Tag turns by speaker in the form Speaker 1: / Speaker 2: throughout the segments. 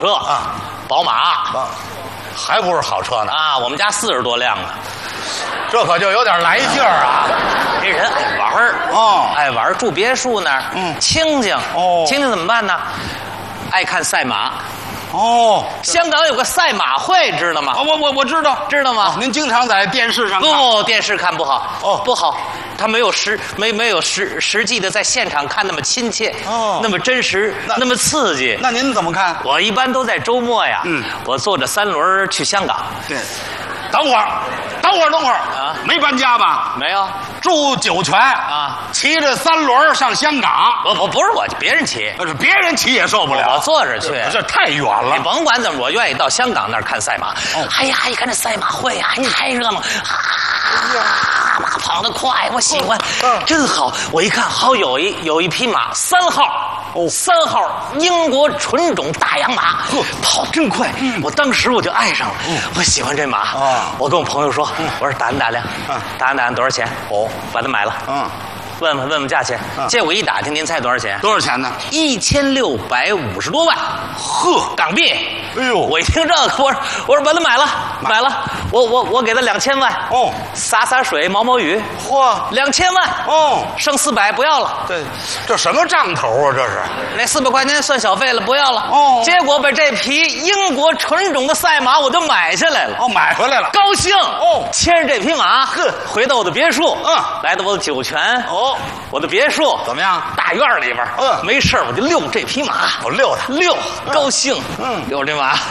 Speaker 1: 车啊，宝马
Speaker 2: 啊，还不是好车呢
Speaker 1: 啊，我们家40多辆呢。
Speaker 2: 这可就有点来劲儿啊！
Speaker 1: 这人爱玩儿
Speaker 2: 哦，
Speaker 1: 爱玩儿，住别墅那儿，清静
Speaker 2: 哦，
Speaker 1: 清静怎么办呢？爱看赛马。
Speaker 2: 哦，
Speaker 1: 香港有个赛马会，知道吗？
Speaker 2: 我知道，
Speaker 1: 知道吗？
Speaker 2: 您经常在电视上看？
Speaker 1: 不，电视看不好。
Speaker 2: 哦，
Speaker 1: 不好，他没有实际的在现场看那么亲切，那么真实，那么刺激。
Speaker 2: 那您怎么看？
Speaker 1: 我一般都在周末呀，我坐着3轮去香港。
Speaker 2: 对，等会儿啊，没搬家吧？
Speaker 1: 没有，
Speaker 2: 住酒泉啊，骑着3轮上香港。
Speaker 1: 不是我，别人骑，
Speaker 2: 是别人骑也受不了，
Speaker 1: 我坐着去，
Speaker 2: 这太远了。
Speaker 1: 你甭管怎么，我愿意到香港那儿看赛马。哎呀，一看这赛马会呀，太热闹，马跑得快，我喜欢，真好。我一看，好有一匹马，3号，3号英国纯种大洋马，跑真快。我当时我就爱上了，我喜欢这马。我跟我朋友说，我说打量，打量多少钱？把它买了。问问价钱，结果一打听，您猜多少钱？
Speaker 2: 多少钱呢
Speaker 1: ？1650多万，港币。
Speaker 2: 哎呦，
Speaker 1: 我一听这个，我说把它买了，我给他2000万。洒水，毛雨。2000万。剩400不要了。
Speaker 2: 这什么账头啊？这是
Speaker 1: 那400块钱算小费了，不要了。结果把这匹英国纯种的赛马我就买下来了。
Speaker 2: 买回来了，
Speaker 1: 高兴。牵着这匹马，回到我的别墅。来到我的酒泉。我的别墅
Speaker 2: 怎么样？
Speaker 1: 大院里边，没事我就遛这匹马，
Speaker 2: 我遛它，
Speaker 1: 高兴，遛这马，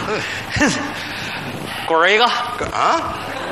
Speaker 1: 滚一个
Speaker 2: 啊，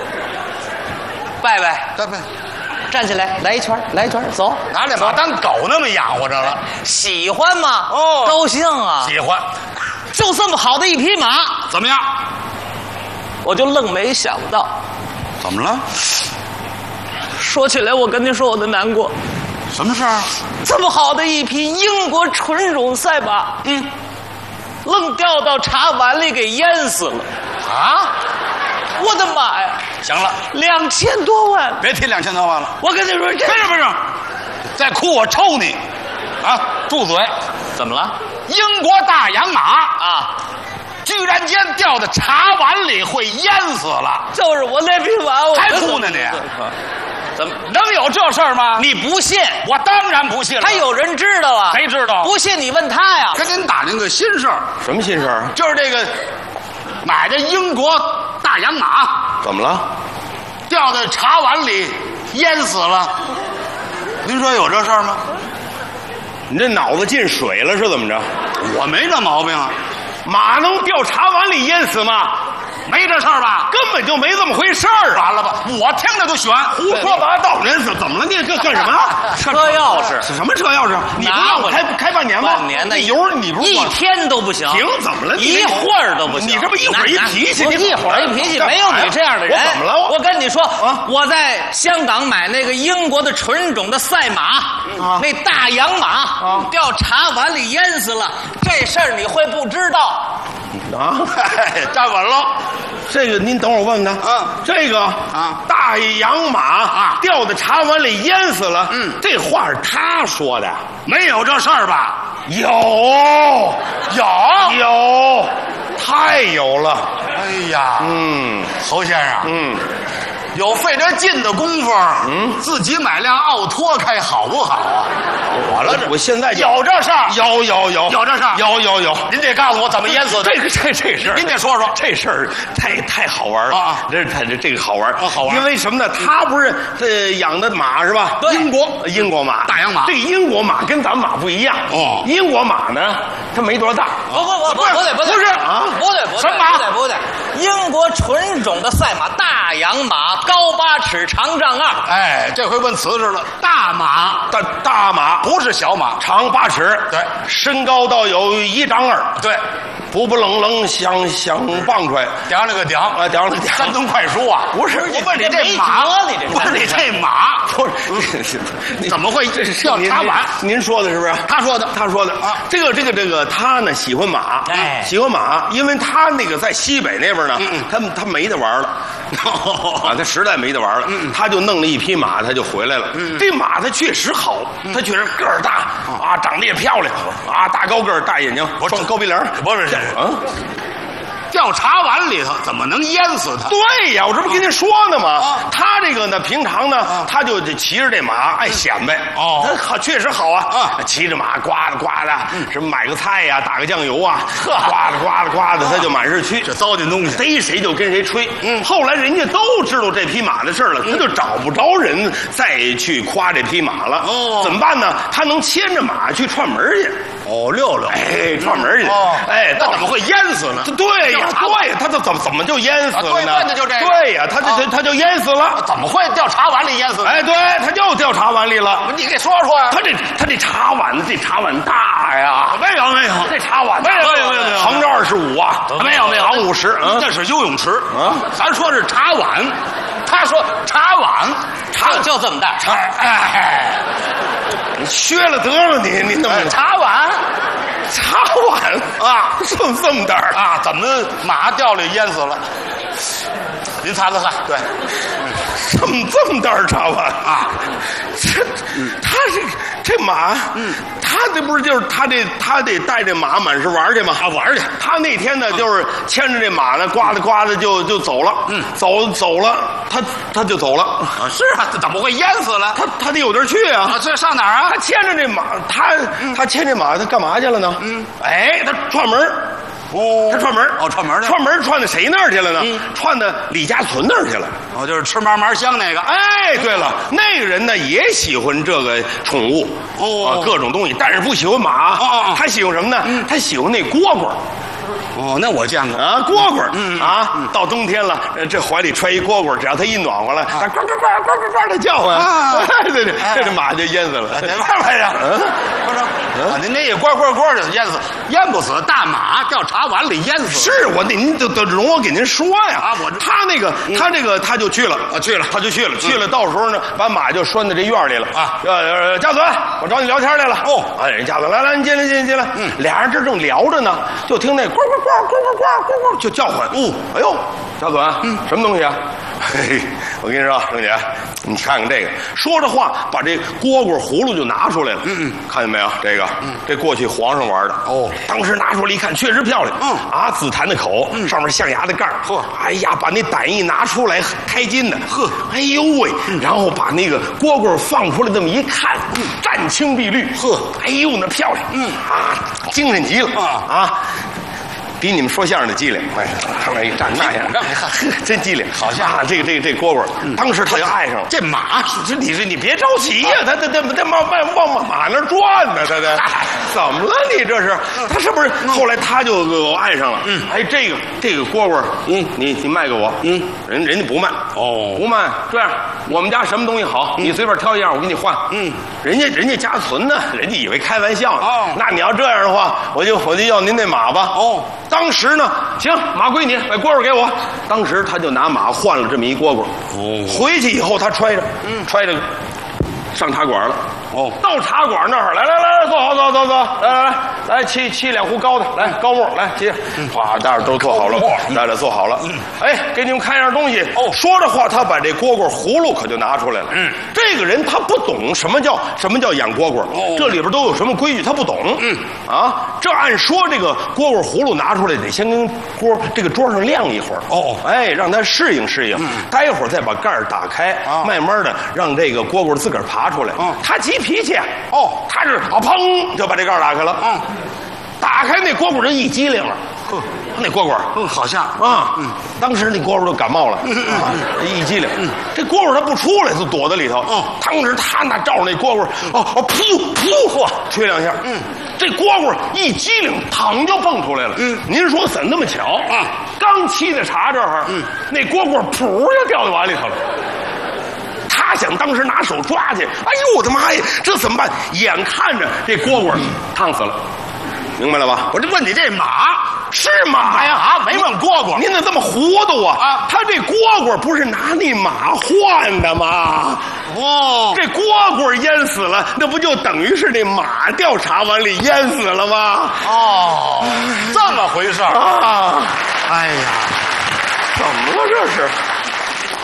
Speaker 1: 拜，站起来，来一圈，走，
Speaker 2: 拿这马当狗那么养活着了，
Speaker 1: 喜欢吗？高兴啊，
Speaker 2: 喜欢，
Speaker 1: 就这么好的一匹马，
Speaker 2: 怎么样？
Speaker 1: 我就愣没想到，
Speaker 2: 怎么了？
Speaker 1: 说起来，我跟您说我的难过。
Speaker 2: 什么事儿？
Speaker 1: 这么好的一匹英国纯种赛马，愣掉到茶碗里给淹死了。
Speaker 2: 啊！
Speaker 1: 我的妈呀！
Speaker 2: 行了
Speaker 1: ，2000多万，
Speaker 2: 别提2000多万了。
Speaker 1: 我跟你说，
Speaker 2: 不是，再哭我抽你！啊，住嘴！
Speaker 1: 怎么了？
Speaker 2: 英国大洋马
Speaker 1: 啊！
Speaker 2: 居然间掉到茶碗里会淹死了！
Speaker 1: 就是我那匹马，我
Speaker 2: 还哭呢你？
Speaker 1: 怎么
Speaker 2: 能有这事儿吗？
Speaker 1: 你不信？
Speaker 2: 我当然不信了。
Speaker 1: 还有人知道啊？
Speaker 2: 谁知道？
Speaker 1: 不信你问他呀。
Speaker 2: 跟您打听个新事儿。
Speaker 3: 什么新事儿？
Speaker 2: 就是这个买的英国大洋马
Speaker 3: 怎么了？
Speaker 2: 掉在茶碗里淹死了。您说有这事儿吗？
Speaker 3: 你这脑子进水了是怎么着？
Speaker 2: 我没这毛病啊。
Speaker 3: 马能掉茶碗里淹死吗？
Speaker 2: 没这事儿吧？
Speaker 3: 根本就没这么回事儿啊！
Speaker 2: 完了吧？我听着就悬，
Speaker 3: 胡说八道！人怎么了？你这干什么？
Speaker 1: 车钥匙？
Speaker 3: 什么车钥匙？你不让我开半年吗？
Speaker 1: 半年的
Speaker 3: 油你不是
Speaker 1: 一天都不行？
Speaker 3: 停！怎么了？
Speaker 1: 一会儿都不行？
Speaker 3: 你这不一会儿一脾气？
Speaker 1: 一会儿一脾气，没有你这样的人。
Speaker 3: 我怎么了？
Speaker 1: 我跟你说，我在香港买那个英国的纯种的赛马，那大洋马掉茶碗里淹死了，这事儿你会不知道？
Speaker 2: 站稳了。
Speaker 3: 这个您等会儿问问他。这个大洋马掉在茶碗里淹死了。这话是他说的，
Speaker 2: 没有这事儿吧？
Speaker 3: 有，太有了。
Speaker 2: 哎呀，侯先生，有费这劲的功夫，自己买辆奥拓开好不好啊？
Speaker 3: 我现在
Speaker 2: 有这事儿，
Speaker 3: 有
Speaker 2: 这事儿，
Speaker 3: 有。
Speaker 2: 您得告诉我怎么淹死的。
Speaker 3: 这事儿，
Speaker 2: 您得说说。
Speaker 3: 这事儿太好玩了啊！这个好玩，
Speaker 2: 好玩。
Speaker 3: 因为什么呢？他不是养的马是吧？
Speaker 1: 对，
Speaker 3: 英国马，
Speaker 2: 大洋马。
Speaker 3: 这英国马跟咱们马不一样。英国马呢，它没多大。
Speaker 1: 不是啊，不对，
Speaker 2: 什么马？
Speaker 1: 不对，英国纯种的赛马大洋马，高8尺，长丈2。
Speaker 2: 哎，这回问瓷实了，大马，
Speaker 3: 大马
Speaker 2: 不是小马，
Speaker 3: 长8尺，
Speaker 2: 对，
Speaker 3: 身高到有1丈2，
Speaker 2: 对，
Speaker 3: 不愣想棒出来，
Speaker 2: 叼了个叼
Speaker 3: 啊，叼了
Speaker 2: 山东快书啊，
Speaker 3: 不是，
Speaker 2: 我问你这马，不是你这马，
Speaker 3: 不是，
Speaker 2: 怎么会掉茶碗？
Speaker 3: 您说的是不是？他说的啊，这个他呢喜欢马，喜欢马，因为他那个在西北那边呢，他没得玩了。啊，他实在没得玩了，他就弄了一匹马，他就回来了。这马它确实好，它确实个儿大啊，长得也漂亮啊，大高个儿，大眼睛，双高鼻梁，
Speaker 2: 不是掉茶碗里头怎么能淹死他？
Speaker 3: 对呀，我这不跟您说呢吗？他这个呢，平常呢，他就骑着这马爱显摆。哦，他好，确实好啊。骑着马呱啦呱啦，什么买个菜呀，打个酱油啊，呱啦呱啦呱啦，他就满是去。
Speaker 2: 这糟践东西，
Speaker 3: 逮谁就跟谁吹。后来人家都知道这匹马的事了，他就找不着人再去夸这匹马了。哦，怎么办呢？他能牵着马去串门去。
Speaker 2: 哦，溜溜，
Speaker 3: 哎，串门去。
Speaker 2: 哦，
Speaker 3: 哎，
Speaker 2: 那怎么会淹死呢？
Speaker 3: 对呀，对呀，他怎么就淹死了呢？
Speaker 2: 对，问的就这个。
Speaker 3: 对呀，他就淹死了。
Speaker 2: 怎么会掉茶碗里淹死？
Speaker 3: 哎，对，他就掉茶碗里了。
Speaker 2: 你给说说呀。
Speaker 3: 他这茶碗大呀。
Speaker 2: 没有，
Speaker 3: 这茶碗
Speaker 2: 没有，
Speaker 3: 横着25啊，
Speaker 2: 没有，
Speaker 3: 长50。
Speaker 2: 那是游泳池啊。咱说是茶碗，他说茶碗，
Speaker 1: 就这么大。
Speaker 3: 哎，你削了得了你怎么
Speaker 2: 茶碗
Speaker 3: 啊？这么大
Speaker 2: 啊？怎么马掉里淹死了？您猜猜看，对，
Speaker 3: 这么大茶碗啊？这马，他这不是就是他得带这马满是玩去吗？玩去。他那天呢，就是牵着这马呢，呱啦呱啦就走了。走了，他就走了。
Speaker 2: 啊，是啊，怎么会淹死了？
Speaker 3: 他得有地儿去啊。
Speaker 2: 这上哪儿啊？
Speaker 3: 他牵着这马，他牵这马，他干嘛去了呢？哎，他串门。哦，他串门串到谁那儿去了呢？串到李家存那儿去了。
Speaker 2: 哦，就是吃嘛嘛香那个。
Speaker 3: 哎，对了，那个人呢也喜欢这个宠物，各种东西，但是不喜欢马。他喜欢什么呢？他喜欢那蝈蝈。
Speaker 2: 哦，那我见过
Speaker 3: 啊，蝈蝈。到冬天了，这怀里揣一蝈蝈，只要它一暖和了，它呱呱呱呱呱呱的叫唤。对，这马就淹死了。
Speaker 2: 这玩意儿，您那呱呱呱就淹死，淹不死，大马掉茶碗里淹死。
Speaker 3: 是我您得容我给您说呀。啊，他就去了，去了，到时候呢，把马就拴在这院里了。啊，家尊，我找你聊天来了。哦，哎，人家尊，来，你进来。俩人这正聊着呢，就听那呱呱呱呱呱呱呱就叫唤。哎呦，家尊，什么东西啊？嘿，我跟你说，郑姐，你看看这个，说着话，把这蝈蝈葫芦就拿出来了。看见没有？这过去皇上玩的。哦，当时拿出来一看，确实漂亮。紫檀的口，上面象牙的盖儿。哎呀，把那胆一拿出来，开金的。哎呦喂！然后把那个蝈蝈放出来，这么一看，湛青碧绿。哎呦，那漂亮。精神极了。比你们说相声的机灵，哎，上面一站那样，真机灵，好像这蝈蝈，当时他就爱上了
Speaker 2: 这马。
Speaker 3: 你别着急呀，他往马那转呢，他怎么了？你这是他是不是？后来他就爱上了。哎，这个蝈蝈，你卖给我，人家不卖。哦，不卖。这样，我们家什么东西好，你随便挑一样，我给你换。人家家存呢，人家以为开玩笑呢。哦，那你要这样的话，我就要您那马吧。哦。当时呢，行，马归你，把蝈蝈给我。当时他就拿马换了这么一蝈蝈。回去以后他揣着上茶馆了。到茶馆那儿，来，坐好，走，来沏2壶高的，来高沫，来沏。哗，大伙都坐好了，大家坐好了。哎，给你们看样东西。说着话，他把这蝈蝈葫芦可就拿出来了。这个人他不懂什么叫养蝈蝈，这里边都有什么规矩，他不懂。这按说这个蝈蝈葫芦拿出来得先跟这个桌上晾一会儿。哎，让它适应。待会儿再把盖儿打开，慢慢的让这个蝈蝈自个儿爬出来。他急脾气。他是砰就把这盖儿打开了。打开那蝈蝈人一激灵了。那蝈蝈，
Speaker 2: 好像
Speaker 3: 当时那蝈蝈都感冒了。一激灵，这蝈蝈它不出来，就躲在里头。当时他那照着那蝈蝈，噗，吹2下。这蝈蝈一激灵，腾就蹦出来了。您说怎么那么巧？刚沏的茶这儿，那蝈蝈噗就掉到碗里头了。他想当时拿手抓去，哎呦我的妈呀，这怎么办？眼看着这蝈蝈烫死了，明白了吧？
Speaker 2: 我就问你，这马
Speaker 3: 是马呀？
Speaker 2: 没问蝈蝈，
Speaker 3: 您怎么这么糊涂啊？他这蝈蝈不是拿那马换的吗？这蝈蝈淹死了，那不就等于是这马掉茶碗里淹死了吗？
Speaker 2: 这么回事啊？哎呀，
Speaker 3: 怎么了这是？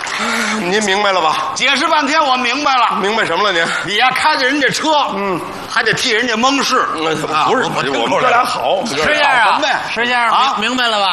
Speaker 3: 您明白了吧？
Speaker 2: 解释半天我明白了。
Speaker 3: 明白什么了您？
Speaker 2: 你呀开着人家车， 还得替人家蒙事。
Speaker 3: 不是，我们哥俩好，
Speaker 1: 石先生，
Speaker 2: 呗
Speaker 1: 石先生明白了吧？